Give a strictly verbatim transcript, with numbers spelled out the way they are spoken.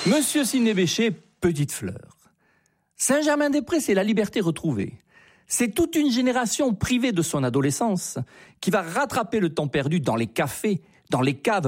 Monsieur Sidney-Bechet, petite fleur. Saint-Germain-des-Prés, c'est la liberté retrouvée. C'est toute une génération privée de son adolescence qui va rattraper le temps perdu dans les cafés, dans les caves